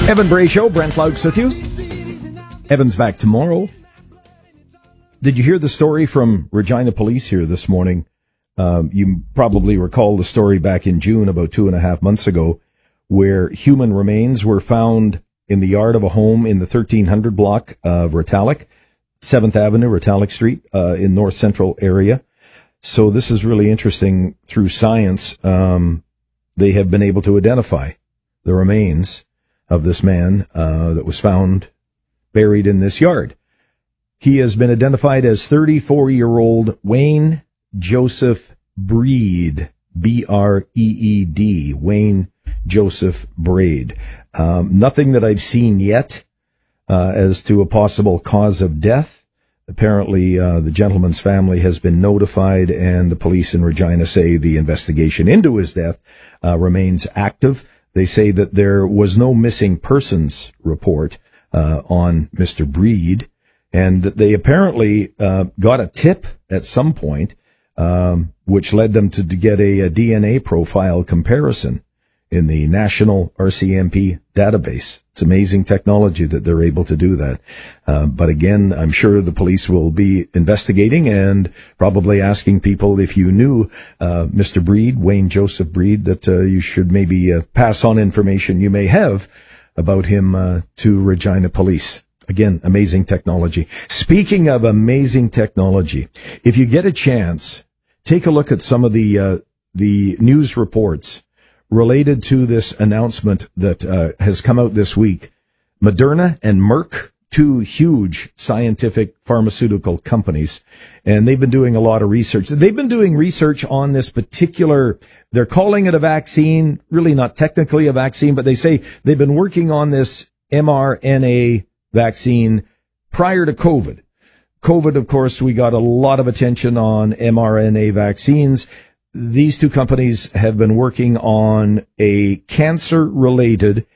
Evan Bray Show, Brent Laux with you. Evan's back tomorrow. Did you hear the story from Regina Police here this morning? You probably recall the story back in June, about 2.5 months ago, where human remains were found in the yard of a home in the 1300 block of Retallick, 7th Avenue, Retallick Street, in North Central area. So this is really interesting. Through science, they have been able to identify the remains of this man that was found buried in this yard. He has been identified as 34-year-old Wayne Joseph Breed, B-R-E-E-D, Wayne Joseph Breed. Nothing that I've seen yet as to a possible cause of death. Apparently, the gentleman's family has been notified, and the police in Regina say the investigation into his death remains active. They say that there was no missing persons report on Mr. Breed, and that they apparently got a tip at some point, which led them to get a DNA profile comparison in the National RCMP database. It's amazing technology that they're able to do that. But again, I'm sure the police will be investigating and probably asking people, if you knew Mr. Breed, Wayne Joseph Breed, that you should maybe pass on information you may have about him to Regina Police. Again, amazing technology. Speaking of amazing technology, if you get a chance, take a look at some of the news reports related to this announcement that has come out this week. Moderna and Merck, two huge scientific pharmaceutical companies, and they've been doing a lot of research. They've been doing research on this particular, they're calling it a vaccine, really not technically a vaccine, but they say they've been working on this mRNA vaccine prior to COVID. COVID, of course, we got a lot of attention on mRNA vaccines. These two companies have been working on a cancer-related